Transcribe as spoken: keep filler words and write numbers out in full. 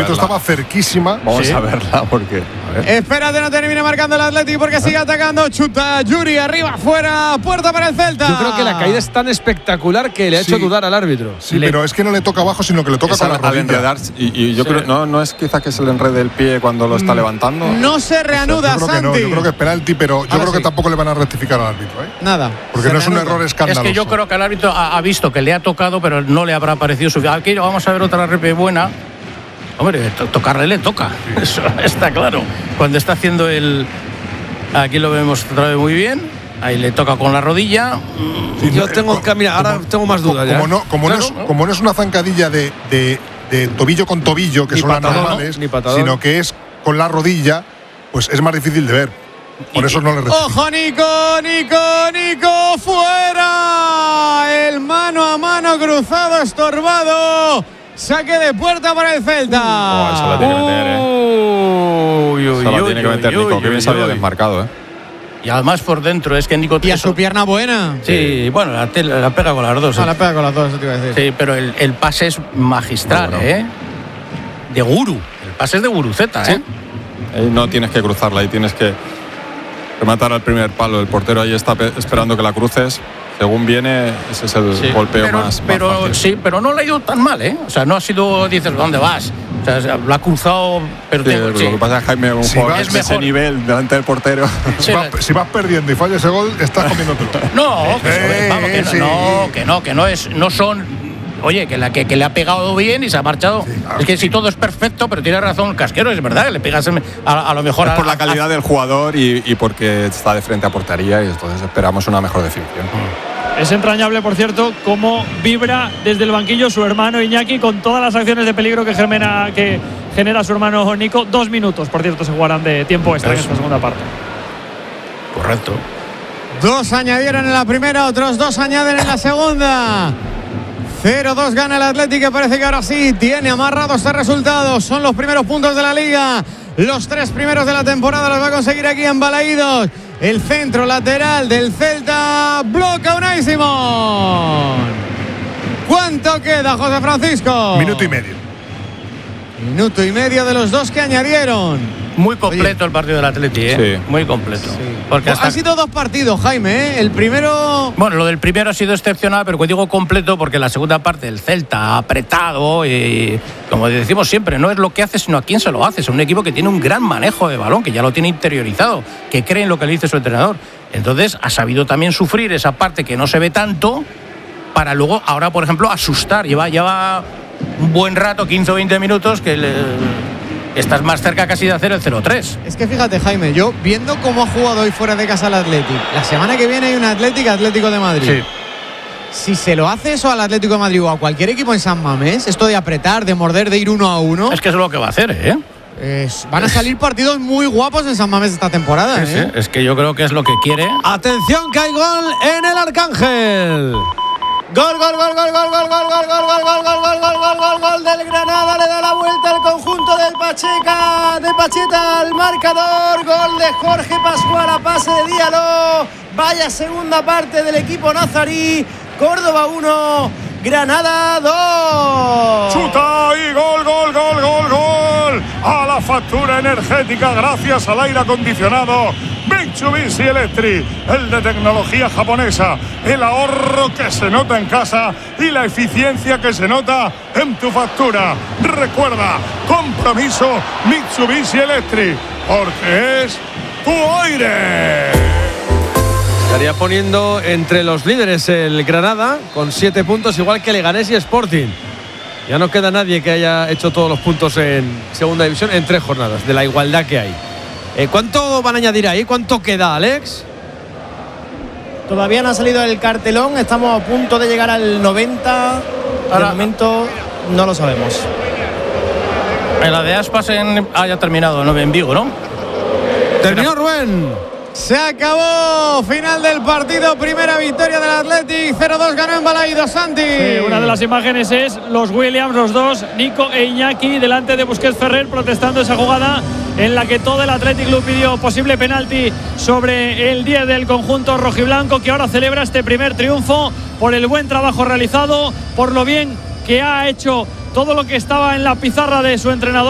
árbitro estaba cerquísima. Vamos ¿Sí? a verla porque... A ver. Espérate, no termine marcando el Atlético porque sigue atacando. Chuta Yuri, arriba, fuera, puerta para el Celta. Yo creo que la caída es tan espectacular que le ha Sí. hecho dudar al árbitro. Sí, Le- pero es que no le toca abajo, sino que le toca Es con la al, al rodilla. enredar, y, y yo Sí. creo no no es quizá que se le enrede el pie cuando lo está levantando. No se reanuda, Yo creo que no, Santi. yo creo que es penalti, pero yo Ahora creo que sí. tampoco le van a rectificar al árbitro, ¿eh? Nada. Porque se no es un reanuda. error Es escandaloso. que yo creo que el árbitro ha, ha visto que le ha tocado, pero no le habrá parecido suficiente. Aquí vamos a ver otra repe buena. Hombre, to- tocarle le toca. Eso está claro. Cuando está haciendo el. Aquí lo vemos otra vez muy bien. Ahí le toca con la rodilla. Sí, Yo no, tengo co- que mira, ahora como- tengo más dudas como ya. no, como, Claro, no es, como no es una zancadilla de, de, de tobillo con tobillo, que Ni son las patadón, normales, ni patadón. sino que es con la rodilla, pues es más difícil de ver. Por eso no le rectifican. ¡Ojo, Nico! ¡Nico! ¡Nico! ¡Fuera! El mano a mano cruzado, estorbado. Saque de puerta para el Celta. Oh, eso la tiene que meter, ¿eh? Uy, uy, Eso la uy, tiene que uy, meter uy, Nico. uy, Qué bien se había uy. desmarcado, ¿eh? Y además por dentro, es que Nico. Y a eso- su pierna buena. Sí, bueno, la, te- la pega con las dos. Ah, ¿eh? la pega con las dos, eso te iba a decir. Sí, pero el, el pase es magistral, Muy bueno. ¿eh? De Guru. El pase es de Guruceta, ¿eh? Ahí no tienes que cruzarla, ahí tienes que rematar al primer palo. El portero ahí está pe- esperando que la cruces. Según viene, ese es el Sí, golpeo pero, más, más pero fácil. sí, pero no le ha ido tan mal, ¿eh? O sea, no ha sido, dices, ¿dónde vas? O sea, lo ha cruzado, pero Sí, tengo- lo sí. que pasa es que Jaime, un Si jugador vas- de es ese mejor. nivel delante del portero. Sí, Si vas, si vas perdiendo y falla ese gol, estás comiéndotelo. No, que, Eh, eso- vamos, que no, sí. no, que no, que no es, no son. Oye, que, la, que, que le ha pegado bien y se ha marchado. claro. Es que si todo es perfecto, pero tiene razón Casquero, es verdad, que le pegas en- a, a lo mejor Es a- por la a- calidad del jugador y, y porque está de frente a portería y entonces esperamos una mejor definición. Es entrañable, por cierto, cómo vibra desde el banquillo su hermano Iñaki con todas las acciones de peligro que genera, que genera su hermano Nico. Dos minutos, por cierto, se jugarán de tiempo extra en Eso. esta segunda parte. Correcto. Dos añadieron en la primera, otros dos añaden en la segunda. cero dos gana el Atlético y parece que ahora sí tiene amarrado este resultado. Son los primeros puntos de la Liga. Los tres primeros de la temporada los va a conseguir aquí en Balaídos. El centro lateral del Celta bloca Unai Simón. ¿Cuánto queda, José Francisco? Minuto y medio. Minuto y medio de los dos que añadieron. Muy completo el partido del Atleti, ¿eh? Sí. Muy completo. Porque hasta- Han sido dos partidos, Jaime, ¿eh? El primero... Bueno, lo del primero ha sido excepcional, pero digo completo porque la segunda parte el Celta ha apretado y, como decimos siempre, no es lo que hace, sino a quién se lo hace. Es un equipo que tiene un gran manejo de balón, que ya lo tiene interiorizado, que cree en lo que le dice su entrenador. Entonces, ha sabido también sufrir esa parte que no se ve tanto para luego, ahora, por ejemplo, asustar. Lleva, lleva un buen rato, quince o veinte minutos, que le- estás más cerca casi de hacer el cero tres. Es que fíjate, Jaime, yo viendo cómo ha jugado hoy fuera de casa el Athletic, la semana que viene hay un Athletic Atlético de Madrid. Si se lo hace eso al Atlético de Madrid o a cualquier equipo en San Mamés, esto de apretar, de morder, de ir uno a uno, Es que es lo que va a hacer, ¿eh? es- van a salir partidos muy guapos en San Mamés esta temporada. Sí, ¿eh? sí, es que yo creo que es lo que quiere. Atención, que hay gol en el Arcángel. Gol, gol, gol, gol, gol, gol, gol, gol, gol, gol, gol, gol, gol, gol, gol, gol, gol del Granada, le da la vuelta al conjunto del Pacheca, de Pacheta al marcador, gol de Jorge Pascual a pase de Diallo, vaya segunda parte del equipo nazarí, Córdoba uno, Granada dos. Chuta y gol, gol, gol, gol, gol. A la factura energética gracias al aire acondicionado Mitsubishi Electric, el de tecnología japonesa, el ahorro que se nota en casa y la eficiencia que se nota en tu factura. Recuerda, compromiso Mitsubishi Electric, porque es tu aire. Estaría poniendo entre los líderes el Granada con siete puntos, igual que Leganés y Sporting. Ya no queda nadie que haya hecho todos los puntos en segunda división en tres jornadas, de la igualdad que hay. Eh, ¿Cuánto van a añadir ahí? ¿Cuánto queda, Alex? Todavía no ha salido el cartelón, estamos a punto de llegar al noventa, de momento no lo sabemos. En la de Aspas en, ah, ya ha terminado, ¿no? En Vigo, ¿no? Terminó, Rubén. Se acabó, final del partido, primera victoria del Athletic, cero dos ganó en Balaídos, Santi. Sí, una de las imágenes es los Williams, los dos, Nico e Iñaki, delante de Busquets Ferrer, protestando esa jugada en la que todo el Athletic Club pidió posible penalti sobre el diez del conjunto rojiblanco, que ahora celebra este primer triunfo por el buen trabajo realizado, por lo bien que ha hecho todo lo que estaba en la pizarra de su entrenador.